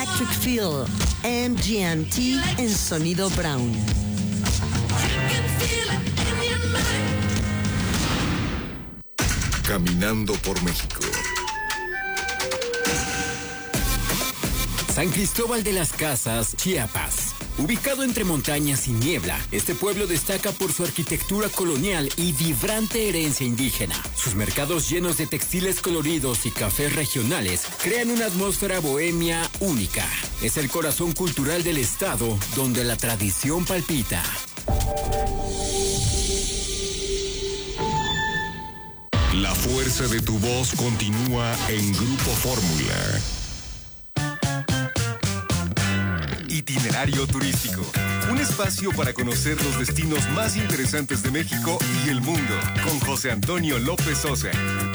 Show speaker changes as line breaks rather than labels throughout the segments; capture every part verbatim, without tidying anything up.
Electric Feel, M G M T en sonido Brown.
Caminando por México.
San Cristóbal de las Casas, Chiapas. Ubicado entre montañas y niebla, este pueblo destaca por su arquitectura colonial y vibrante herencia indígena. Sus mercados llenos de textiles coloridos y cafés regionales crean una atmósfera bohemia única. Es el corazón cultural del estado, donde la tradición palpita.
La fuerza de tu voz continúa en Grupo Fórmula.
Itinerario turístico. Un espacio para conocer los destinos más interesantes de México y el mundo. Con José Antonio López Sosa.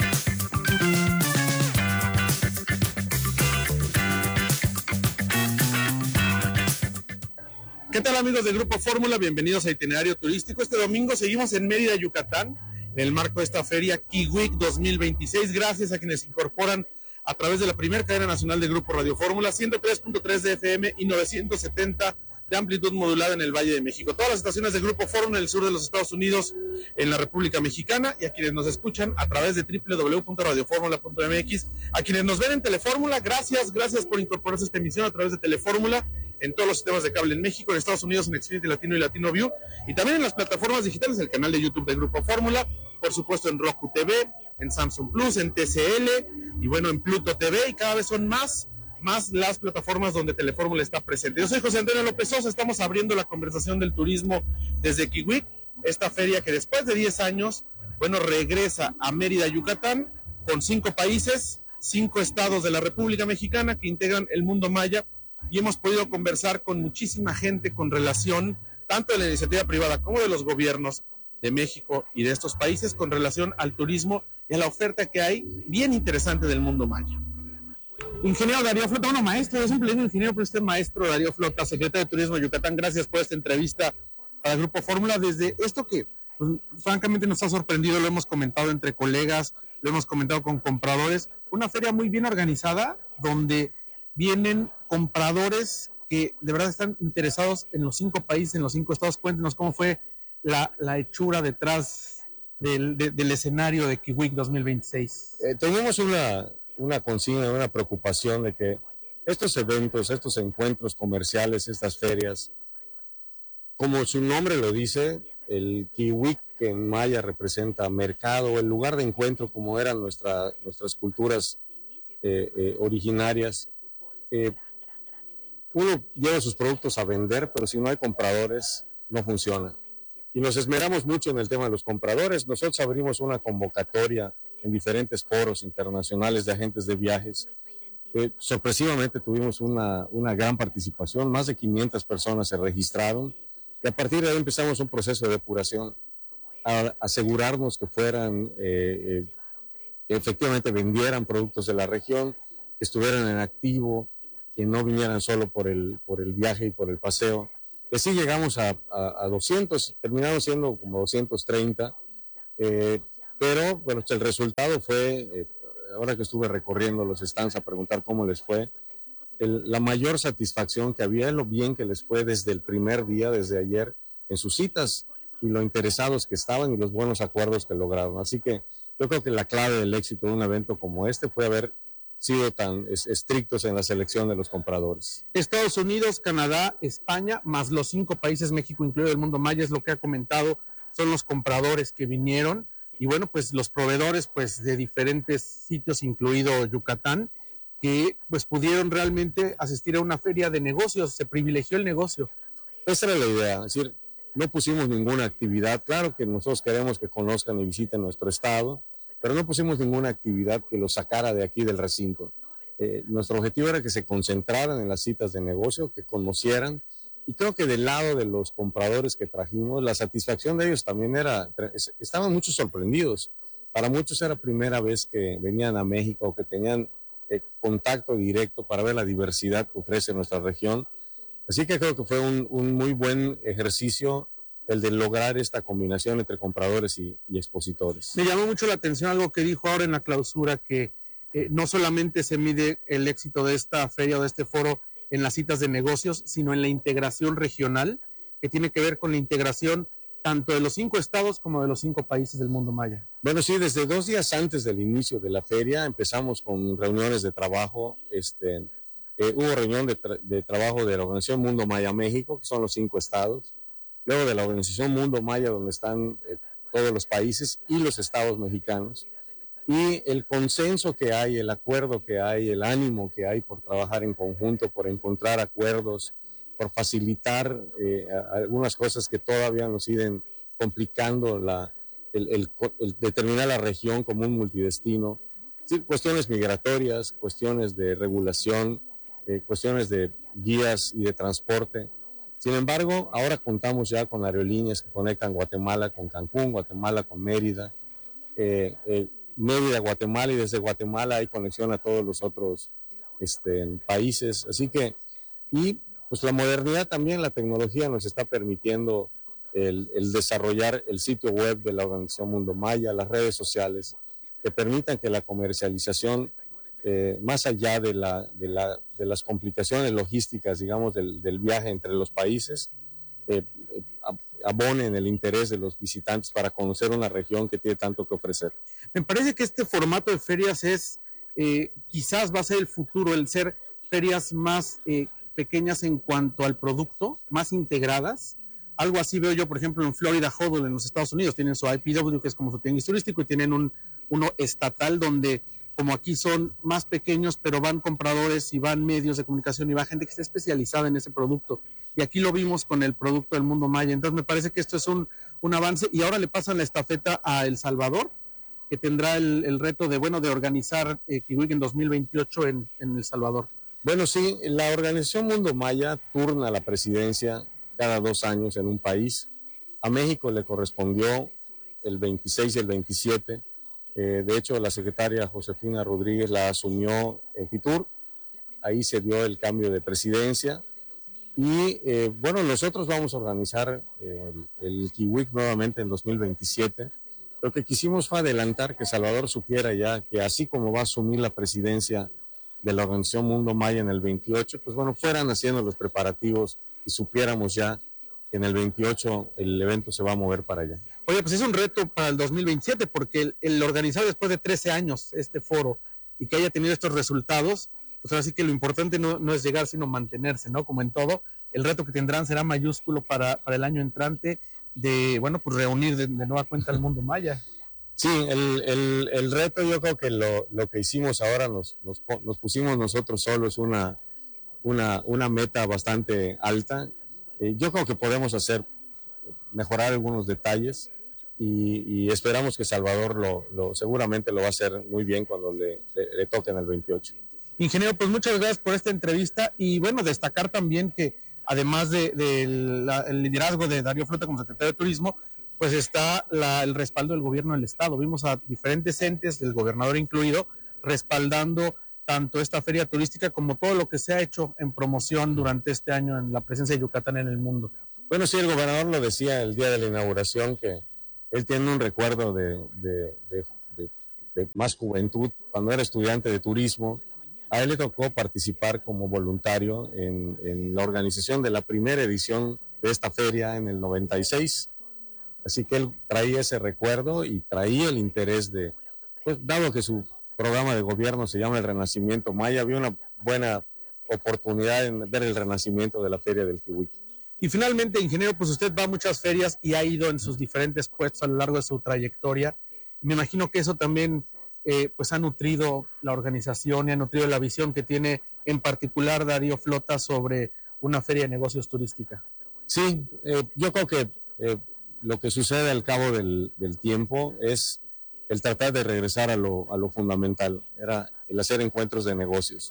¿Qué tal, amigos de Grupo Fórmula? Bienvenidos a Itinerario Turístico. Este domingo seguimos en Mérida, Yucatán, en el marco de esta feria Kiwik dos mil veintiséis. Gracias a quienes se incorporan a través de la primera cadena nacional de Grupo Radio Fórmula, ciento tres punto tres de F M y novecientos setenta de amplitud modulada en el Valle de México. Todas las estaciones de Grupo Fórmula en el sur de los Estados Unidos, en la República Mexicana, y a quienes nos escuchan a través de doble u doble u doble u punto radio fórmula punto m x. A quienes nos ven en Telefórmula, gracias, gracias por incorporarse a esta emisión a través de Telefórmula, en todos los sistemas de cable en México, en Estados Unidos, en Xfinity Latino y Latino View, y también en las plataformas digitales, el canal de YouTube de Grupo Fórmula, por supuesto en Roku T V, en Samsung Plus, en T C L, y bueno, en Pluto T V, y cada vez son más, más las plataformas donde Telefórmula está presente. Yo soy José Antonio López Sosa, estamos abriendo la conversación del turismo desde Kiwik, esta feria que después de diez años, bueno, regresa a Mérida, Yucatán, con cinco países, cinco estados de la República Mexicana que integran el mundo maya, y hemos podido conversar con muchísima gente con relación, tanto de la iniciativa privada como de los gobiernos de México y de estos países, con relación al turismo y a la oferta que hay bien interesante del mundo maya. Ingeniero Darío Flota, bueno, maestro, yo siempre le digo ingeniero, pero usted maestro Darío Flota, secretario de Turismo de Yucatán, gracias por esta entrevista para el Grupo Fórmula. Desde esto que, pues, francamente nos ha sorprendido, lo hemos comentado entre colegas, lo hemos comentado con compradores, una feria muy bien organizada, donde vienen compradores que de verdad están interesados en los cinco países, en los cinco estados. Cuéntenos cómo fue la, la hechura detrás del, de, del escenario de Kiwik dos mil veintiséis.
Eh, tenemos una, una consigna, una preocupación de que estos eventos, estos encuentros comerciales, estas ferias, como su nombre lo dice, el Kiwik, que en maya representa mercado, el lugar de encuentro como eran nuestra, nuestras culturas eh, eh, originarias. Eh, uno lleva sus productos a vender, pero si no hay compradores, no funciona. Y nos esmeramos mucho en el tema de los compradores. Nosotros abrimos una convocatoria en diferentes foros internacionales de agentes de viajes. Eh, sorpresivamente tuvimos una, una gran participación, más de quinientas personas se registraron, y a partir de ahí empezamos un proceso de depuración, a asegurarnos que fueran, eh, eh, que efectivamente vendieran productos de la región, que estuvieran en activo, que no vinieran solo por el, por el viaje y por el paseo. Y así llegamos a, a, a doscientos, terminamos siendo como doscientos treinta, eh, pero bueno, el resultado fue, eh, ahora que estuve recorriendo los stands a preguntar cómo les fue, el, la mayor satisfacción que había es lo bien que les fue desde el primer día, desde ayer, en sus citas, y lo interesados que estaban y los buenos acuerdos que lograron. Así que yo creo que la clave del éxito de un evento como este fue haber sido tan es, estrictos en la selección de los compradores.
Estados Unidos, Canadá, España, más los cinco países, México incluido, el mundo maya, es lo que ha comentado, son los compradores que vinieron, y bueno, pues los proveedores pues de diferentes sitios, incluido Yucatán, que pues pudieron realmente asistir a una feria de negocios, se privilegió el negocio.
Esa era la idea, es decir, no pusimos ninguna actividad, claro que nosotros queremos que conozcan y visiten nuestro estado, pero no pusimos ninguna actividad que los sacara de aquí del recinto. Eh, nuestro objetivo era que se concentraran en las citas de negocio, que conocieran, y creo que del lado de los compradores que trajimos, la satisfacción de ellos también era, estaban muchos sorprendidos. Para muchos era primera vez que venían a México, que tenían eh, contacto directo para ver la diversidad que ofrece nuestra región. Así que creo que fue un, un muy buen ejercicio el de lograr esta combinación entre compradores y, y expositores.
Me llamó mucho la atención algo que dijo ahora en la clausura, que eh, no solamente se mide el éxito de esta feria o de este foro en las citas de negocios, sino en la integración regional, que tiene que ver con la integración tanto de los cinco estados como de los cinco países del mundo maya.
Bueno, sí, desde dos días antes del inicio de la feria empezamos con reuniones de trabajo. Este, eh, hubo reunión de, tra- de trabajo de la Organización Mundo Maya México, que son los cinco estados, luego de la Organización Mundo Maya, donde están eh, todos los países y los estados mexicanos, y el consenso que hay, el acuerdo que hay, el ánimo que hay por trabajar en conjunto, por encontrar acuerdos, por facilitar eh, algunas cosas que todavía nos siguen complicando la, el, el, el determinar la región como un multidestino. Sí, cuestiones migratorias, cuestiones de regulación, eh, cuestiones de guías y de transporte. Sin embargo, ahora contamos ya con aerolíneas que conectan Guatemala con Cancún, Guatemala con Mérida, eh, eh, Mérida, Guatemala, y desde Guatemala hay conexión a todos los otros este, países. Así que, y pues la modernidad también, la tecnología nos está permitiendo el, el desarrollar el sitio web de la Organización Mundo Maya, las redes sociales, que permitan que la comercialización, eh, más allá de, la, de, la, de las complicaciones logísticas, digamos, del, del viaje entre los países, eh, abonen el interés de los visitantes para conocer una región que tiene tanto que ofrecer.
Me parece que este formato de ferias es, eh, quizás va a ser el futuro, el ser ferias más eh, pequeñas en cuanto al producto, más integradas. Algo así veo yo, por ejemplo, en Florida Huddle en los Estados Unidos. Tienen su I P W, que es como su tianguis turístico, y tienen un, uno estatal donde, como aquí son más pequeños, pero van compradores y van medios de comunicación y va gente que está especializada en ese producto. Y aquí lo vimos con el producto del Mundo Maya. Entonces me parece que esto es un, un avance, y ahora le pasan la estafeta a El Salvador, que tendrá el, el reto de, bueno, de organizar eh, Kiwik en dos mil veintiocho en, en El Salvador.
Bueno, sí, la Organización Mundo Maya turna la presidencia cada dos años en un país. A México le correspondió el veintiséis y el veintisiete. Eh, de hecho, la secretaria Josefina Rodríguez la asumió en Fitur. Ahí se dio el cambio de presidencia. Y eh, bueno, nosotros vamos a organizar eh, el, el Kiwik nuevamente en dos mil veintisiete. Lo que quisimos fue adelantar que Salvador supiera ya que así como va a asumir la presidencia de la Organización Mundo Maya en el veintiocho, pues bueno, fueran haciendo los preparativos y supiéramos ya que en el veintiocho el evento se va a mover para allá.
Oye, pues es un reto para el dos mil veintisiete, porque el, el organizar después de trece años este foro y que haya tenido estos resultados, pues ahora sí que lo importante no, no es llegar, sino mantenerse, ¿no? Como en todo, el reto que tendrán será mayúsculo para, para el año entrante de, bueno, pues reunir de, de nueva cuenta al Mundo Maya.
Sí, el, el, el reto, yo creo que lo, lo que hicimos ahora, nos, nos, nos pusimos nosotros solos una, una, una meta bastante alta. Eh, yo creo que podemos hacer, mejorar algunos detalles y, y esperamos que Salvador lo, lo, seguramente lo va a hacer muy bien cuando le, le, le toque en el veintiocho.
Ingeniero, pues muchas gracias por esta entrevista y bueno, destacar también que además del de, de liderazgo de Darío Flota como secretario de Turismo, pues está la, el respaldo del gobierno del estado. Vimos a diferentes entes, del gobernador incluido, respaldando tanto esta feria turística como todo lo que se ha hecho en promoción durante este año en la presencia de Yucatán en el mundo.
Bueno, sí, el gobernador lo decía el día de la inauguración, que él tiene un recuerdo de, de, de, de, de más juventud, cuando era estudiante de turismo. A él le tocó participar como voluntario en, en la organización de la primera edición de esta feria en el noventa y seis. Así que él traía ese recuerdo y traía el interés de, pues dado que su programa de gobierno se llama el Renacimiento Maya, había una buena oportunidad en ver el renacimiento de la feria del Kiwik.
Y finalmente, ingeniero, pues usted va a muchas ferias y ha ido en sus diferentes puestos a lo largo de su trayectoria. Me imagino que eso también eh, pues ha nutrido la organización y ha nutrido la visión que tiene en particular Darío Flota sobre una feria de negocios turística.
Sí, eh, yo creo que eh, lo que sucede al cabo del, del tiempo es el tratar de regresar a lo, a lo fundamental, era el hacer encuentros de negocios.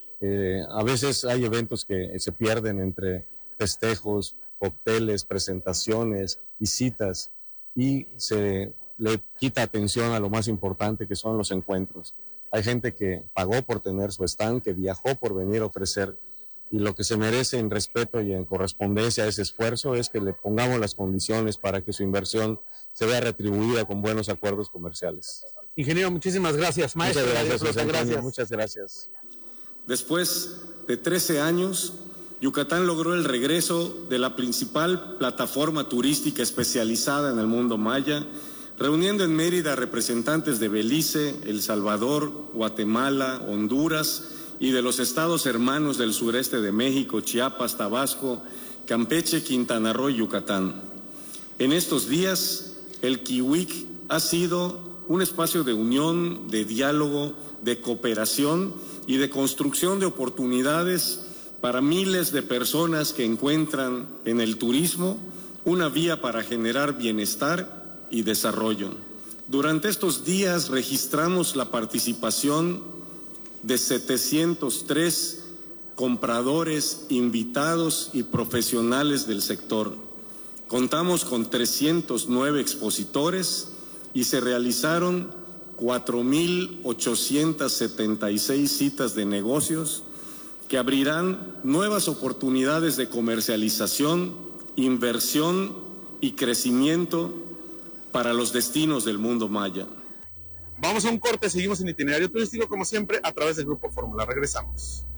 Eh, a veces hay eventos que se pierden entre festejos, cócteles, presentaciones, visitas, y se le quita atención a lo más importante, que son los encuentros. Hay gente que pagó por tener su stand, que viajó por venir a ofrecer, y lo que se merece en respeto y en correspondencia a ese esfuerzo es que le pongamos las condiciones para que su inversión se vea retribuida con buenos acuerdos comerciales.
Ingeniero, muchísimas gracias. Maestro,
muchas gracias,
Flota,
Antonio,
gracias.
Muchas gracias.
Después de trece años, Yucatán logró el regreso de la principal plataforma turística especializada en el mundo maya, reuniendo en Mérida representantes de Belice, El Salvador, Guatemala, Honduras y de los estados hermanos del sureste de México, Chiapas, Tabasco, Campeche, Quintana Roo y Yucatán. En estos días, el Kiwik ha sido un espacio de unión, de diálogo, de cooperación y de construcción de oportunidades para miles de personas que encuentran en el turismo una vía para generar bienestar y desarrollo. Durante estos días registramos la participación de setecientos tres compradores, invitados y profesionales del sector. Contamos con trescientos nueve expositores y se realizaron cuatro mil ochocientas setenta y seis citas de negocios que abrirán nuevas oportunidades de comercialización, inversión y crecimiento para los destinos del mundo maya.
Vamos a un corte, seguimos en Itinerario Turístico como siempre a través del Grupo Fórmula. Regresamos.